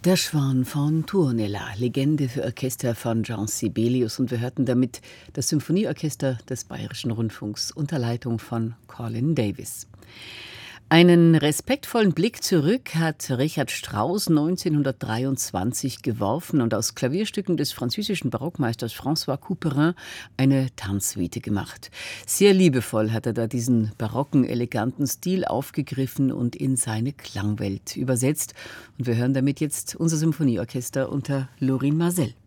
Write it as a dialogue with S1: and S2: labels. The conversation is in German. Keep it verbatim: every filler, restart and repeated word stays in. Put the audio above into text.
S1: Der Schwan von Tuonela, Legende für Orchester von Jean Sibelius, und wir hörten damit das Symphonieorchester des Bayerischen Rundfunks unter Leitung von Colin Davis. Einen respektvollen Blick zurück hat Richard Strauss neunzehnhundertdreiundzwanzig geworfen und aus Klavierstücken des französischen Barockmeisters François Couperin eine Tanzsuite gemacht. Sehr liebevoll hat er da diesen barocken, eleganten Stil aufgegriffen und in seine Klangwelt übersetzt. Und wir hören damit jetzt unser Symphonieorchester unter Lorin Maazel.